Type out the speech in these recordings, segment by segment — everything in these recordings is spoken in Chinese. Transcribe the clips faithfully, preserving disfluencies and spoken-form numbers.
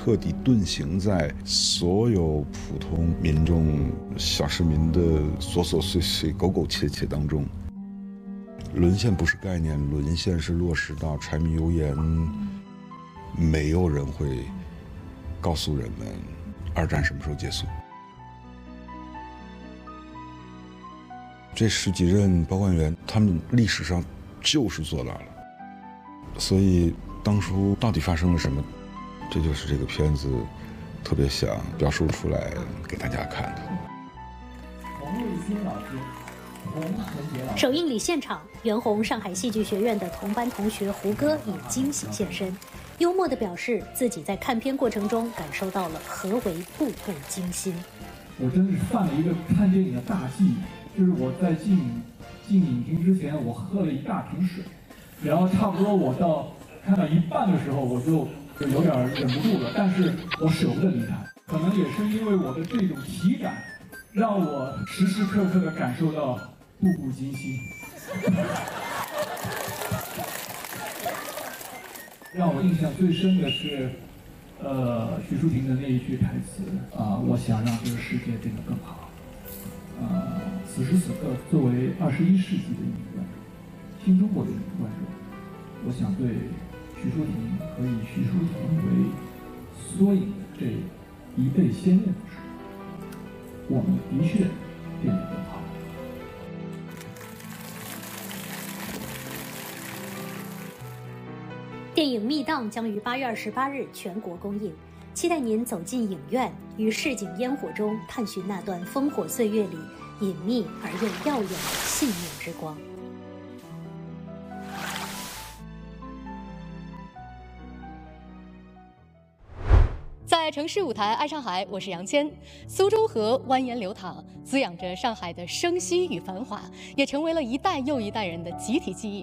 彻底遁形在所有普通民众、小市民的琐琐碎碎、苟苟切切当中。沦陷不是概念，沦陷是落实到柴米油盐。没有人会告诉人们二战什么时候结束。这十几任报关员，他们历史上就是做到了。所以当初到底发生了什么？这就是这个片子特别想表述出来给大家看的。 洪卫新老师，洪承杰老师。 首映礼现场，袁弘上海戏剧学院的同班同学胡歌以惊喜现身，幽默地表示自己在看片过程中感受到了何为步步惊心。 我真是犯了一个看电影的大忌，就是我在进进影厅之前，我喝了一大瓶水，然后差不多我到看到一半的时候，我就就有点忍不住了，但是我舍不得离开。可能也是因为我的这种体感，让我时时刻刻地感受到步步惊心。让我印象最深的是，呃，徐淑婷的那一句台词啊、呃，我想让这个世界变得更好。呃，此时此刻，作为二十一世纪的影迷观众，新中国的影迷观众，我想对徐淑婷和以徐淑婷为缩影的这一辈先烈们说，我们的确变得更好。 电影《密档》将于八月二十八日全国公映，期待您走进影院，于市井烟火中探寻那段烽火岁月里隐秘而又耀眼的信念之光。 在城市舞台爱上海，我是杨谦。苏州河蜿蜒流淌，滋养着上海的生息与繁华，也成为了一代又一代人的集体记忆。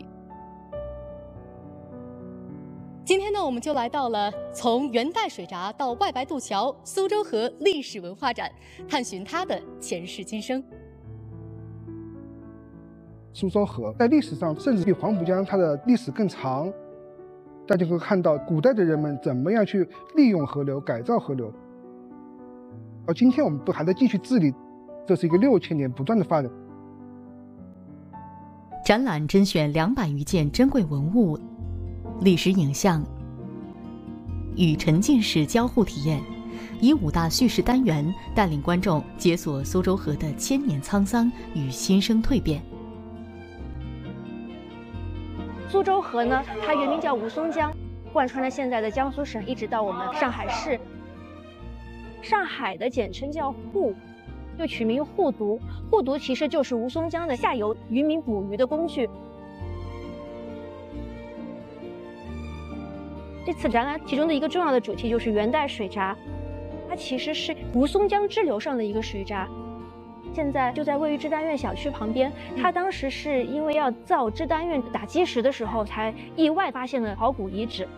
今天呢，我们就来到了从元代水闸到外白渡桥苏州河历史文化展，探寻它的前世今生。 苏州河在历史上甚至比黄浦江它的历史更长，大家会看到古代的人们怎么样去利用河流、改造河流。而今天我们都还在继续治理，这是一个六千年不断的发展。 展览甄选两百余件珍贵文物、历史影像，与沉浸式交互体验，以五大叙事单元带领观众解锁苏州河的千年沧桑与新生蜕变。 苏州河呢，它原名叫吴淞江，贯穿了现在的江苏省，一直到我们上海市。上海的简称叫沪，就取名沪渎。沪渎其实就是吴淞江的下游渔民捕鱼的工具。这次展览其中的一个重要的主题就是元代水闸，它其实是吴淞江支流上的一个水闸。现在就在位于支丹苑小区旁边，它当时是因为要造支丹苑打基石的时候，才意外发现了考古遗址。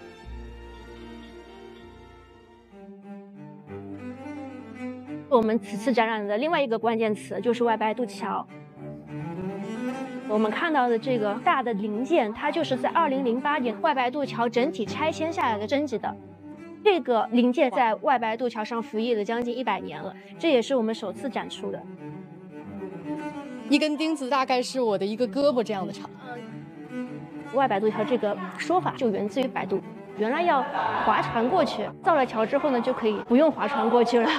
我们此次展览的另外一个关键词就是外白渡桥。我们看到的这个大的零件，它就是在二零零八年外白渡桥整体拆迁下来的征集的。这个零件在外白渡桥上服役了将近一百年了，这也是我们首次展出的。 一根钉子大概是我的一个胳膊这样的长。 外白渡桥这个说法就源自于百度，原来要划船过去，造了桥之后呢，就可以不用划船过去了。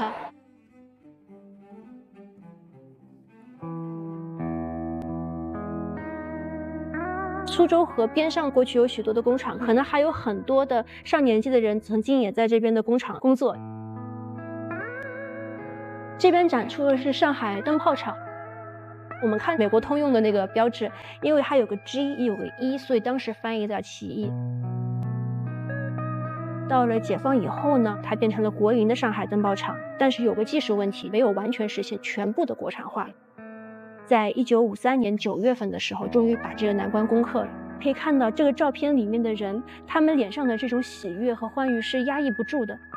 苏州河边上过去有许多的工厂，可能还有很多的上年纪的人曾经也在这边的工厂工作。这边展出的是上海灯泡厂。我们看美国通用的那个标志，因为它有个 G 也有个 E， 所以当时翻译叫起义。到了解放以后呢，它变成了国营的上海灯泡厂，但是有个技术问题，没有完全实现全部的国产化。在一九五三年九月份的时候，终于把这个难关攻克了。可以看到这个照片里面的人，他们脸上的这种喜悦和欢愉是压抑不住的。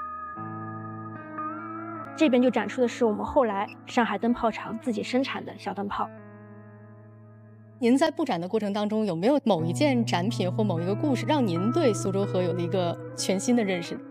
这边就展出的是我们后来上海灯泡厂自己生产的小灯泡。 您在布展的过程当中，有没有某一件展品或某一个故事，让您对苏州河有了一个全新的认识？